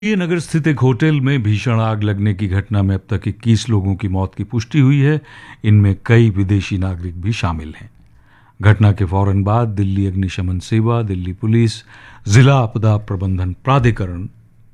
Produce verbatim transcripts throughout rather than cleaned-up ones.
ये नगर स्थित एक होटल में भीषण आग लगने की घटना में अब तक इक्कीस लोगों की मौत की पुष्टि हुई है। इनमें कई विदेशी नागरिक भी शामिल हैं। घटना के फौरन बाद दिल्ली अग्निशमन सेवा, दिल्ली पुलिस, जिला आपदा प्रबंधन प्राधिकरण,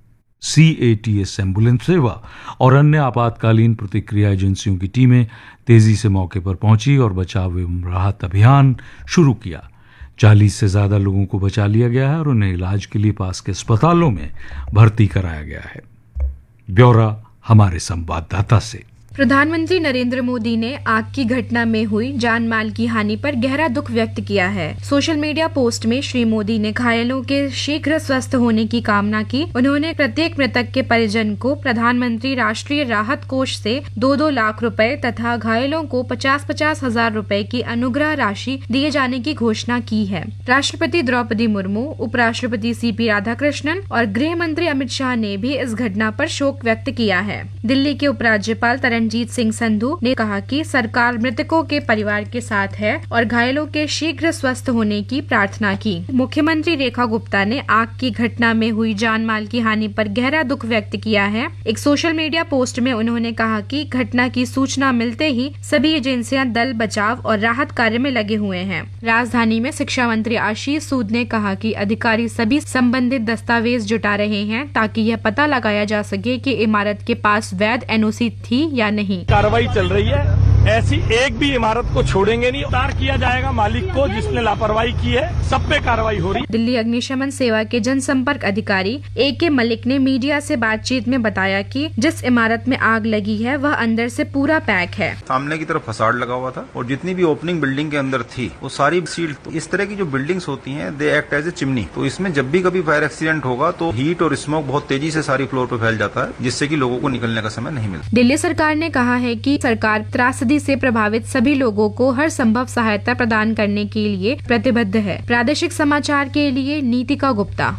सी ए टी एस एम्बुलेंस सेवा और अन्य आपातकालीन प्रतिक्रिया एजेंसियों की टीमें तेजी से मौके पर पहुंची और बचाव एवं राहत अभियान शुरू किया। चालीस से ज्यादा लोगों को बचा लिया गया है और उन्हें इलाज के लिए पास के अस्पतालों में भर्ती कराया गया है। ब्यौरा हमारे संवाददाता से। प्रधानमंत्री नरेंद्र मोदी ने आग की घटना में हुई जान माल की हानि पर गहरा दुख व्यक्त किया है। सोशल मीडिया पोस्ट में श्री मोदी ने घायलों के शीघ्र स्वस्थ होने की कामना की। उन्होंने प्रत्येक मृतक के परिजन को प्रधानमंत्री राष्ट्रीय राहत कोष से दो दो लाख रुपए तथा घायलों को पचास पचास हजार रुपए की अनुग्रह राशि दिए जाने की घोषणा की है। राष्ट्रपति द्रौपदी मुर्मू, उपराष्ट्रपति सी पी राधाकृष्णन और गृह मंत्री अमित शाह ने भी इस घटना पर शोक व्यक्त किया है। दिल्ली के उपराज्यपाल रणजीत सिंह संधू ने कहा कि सरकार मृतकों के परिवार के साथ है और घायलों के शीघ्र स्वस्थ होने की प्रार्थना की। मुख्यमंत्री रेखा गुप्ता ने आग की घटना में हुई जान माल की हानि पर गहरा दुख व्यक्त किया है। एक सोशल मीडिया पोस्ट में उन्होंने कहा कि घटना की सूचना मिलते ही सभी एजेंसियां दल बचाव और राहत कार्य में लगे हुए हैं। राजधानी में शिक्षा मंत्री आशीष सूद ने कहा कि अधिकारी सभी संबंधित दस्तावेज जुटा रहे हैं ताकि यह पता लगाया जा सके कि इमारत के पास वैध एन ओ सी थी या नहीं। कार्रवाई चल रही है। ऐसी एक भी इमारत को छोड़ेंगे नहीं। उतार किया जाएगा मालिक को जिसने लापरवाही की है। सब पे कार्रवाई हो रही है। दिल्ली अग्निशमन सेवा के जनसंपर्क अधिकारी ए के मलिक ने मीडिया से बातचीत में बताया कि जिस इमारत में आग लगी है वह अंदर से पूरा पैक है। सामने की तरफ फसाड लगा हुआ था और जितनी भी ओपनिंग बिल्डिंग के अंदर थी वो सारी सील्ड। तो इस तरह की जो बिल्डिंग्स होती हैं they act as a chimney. तो इसमें जब भी कभी फायर एक्सीडेंट होगा तो हीट और स्मोक बहुत तेजी से सारी फ्लोर पर फैल जाता है, जिससे कि लोगों को निकलने का समय नहीं मिलता। दिल्ली सरकार ने कहा है कि सरकार त्रासदी से प्रभावित सभी लोगों को हर संभव सहायता प्रदान करने के लिए प्रतिबद्ध है। प्रादेशिक समाचार के लिए नीतिका गुप्ता।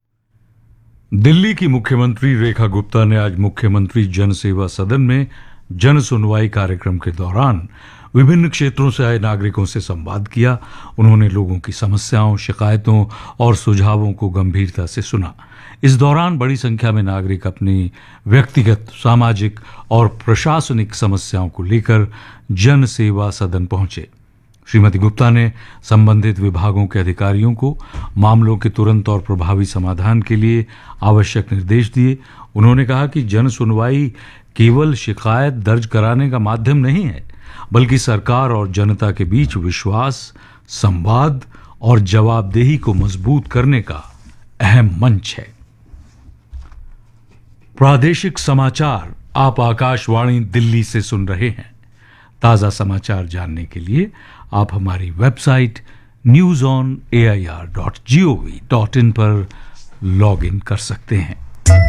दिल्ली की मुख्यमंत्री रेखा गुप्ता ने आज मुख्यमंत्री जन सेवा सदन में जन सुनवाई कार्यक्रम के दौरान विभिन्न क्षेत्रों से आए नागरिकों से संवाद किया। उन्होंने लोगों की समस्याओं, शिकायतों और सुझावों को गंभीरता से सुना। इस दौरान बड़ी संख्या में नागरिक अपनी व्यक्तिगत, सामाजिक और प्रशासनिक समस्याओं को लेकर जन सेवा सदन पहुंचे। श्रीमती गुप्ता ने संबंधित विभागों के अधिकारियों को मामलों के तुरंत और प्रभावी समाधान के लिए आवश्यक निर्देश दिए। उन्होंने कहा कि जन सुनवाई केवल शिकायत दर्ज कराने का माध्यम नहीं है, बल्कि सरकार और जनता के बीच विश्वास, संवाद और जवाबदेही को मजबूत करने का अहम मंच है। प्रादेशिक समाचार आप आकाशवाणी दिल्ली से सुन रहे हैं। ताजा समाचार जानने के लिए आप हमारी website news on A I R dot G O V dot in पर लॉग इन कर सकते हैं।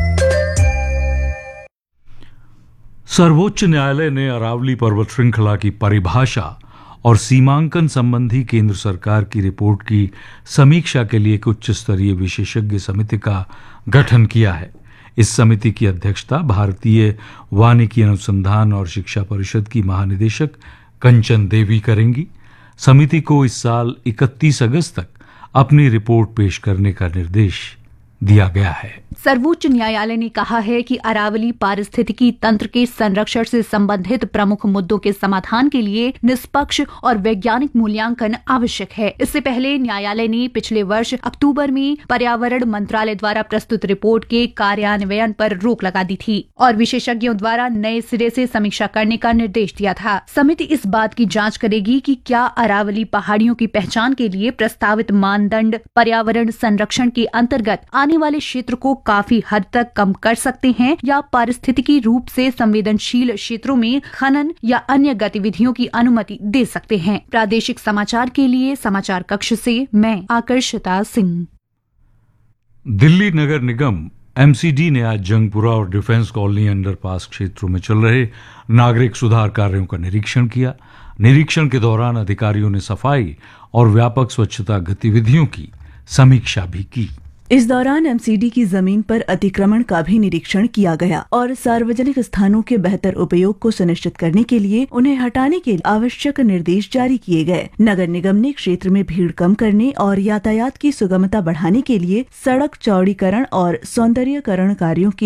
सर्वोच्च न्यायालय ने अरावली पर्वत श्रृंखला की परिभाषा और सीमांकन संबंधी केंद्र सरकार की रिपोर्ट की समीक्षा के लिए एक उच्च स्तरीय विशेषज्ञ समिति का गठन किया है। इस समिति की अध्यक्षता भारतीय वानिकी अनुसंधान और शिक्षा परिषद की महानिदेशक कंचन देवी करेंगी। समिति को इस साल इकतीस अगस्त तक अपनी रिपोर्ट पेश करने का निर्देश दिया गया है। सर्वोच्च न्यायालय ने कहा है कि अरावली पारिस्थितिकी तंत्र के संरक्षण से संबंधित प्रमुख मुद्दों के समाधान के लिए निष्पक्ष और वैज्ञानिक मूल्यांकन आवश्यक है। इससे पहले न्यायालय ने पिछले वर्ष अक्टूबर में पर्यावरण मंत्रालय द्वारा प्रस्तुत रिपोर्ट के कार्यान्वयन पर रोक लगा दी थी और विशेषज्ञों द्वारा नए सिरे से समीक्षा करने का निर्देश दिया था। समिति इस बात की जाँच करेगी कि क्या अरावली पहाड़ियों की पहचान के लिए प्रस्तावित मानदंड पर्यावरण संरक्षण के अंतर्गत आने वाले क्षेत्र को काफी हद तक कम कर सकते हैं या पारिस्थितिकी रूप से संवेदनशील क्षेत्रों में खनन या अन्य गतिविधियों की अनुमति दे सकते हैं। प्रादेशिक समाचार के लिए समाचार कक्ष से मैं आकर्षिता सिंह। दिल्ली नगर निगम एम सी डी ने आज जंगपुरा और डिफेंस कॉलोनी अंडरपास क्षेत्रों में चल रहे नागरिक सुधार कार्यों का निरीक्षण किया। निरीक्षण के दौरान अधिकारियों ने सफाई और व्यापक स्वच्छता गतिविधियों की समीक्षा भी की। इस दौरान एमसीडी की जमीन पर अतिक्रमण का भी निरीक्षण किया गया और सार्वजनिक स्थानों के बेहतर उपयोग को सुनिश्चित करने के लिए उन्हें हटाने के आवश्यक निर्देश जारी किए गए। नगर निगम ने क्षेत्र में भीड़ कम करने और यातायात की सुगमता बढ़ाने के लिए सड़क चौड़ीकरण और सौंदर्यीकरण कार्यों की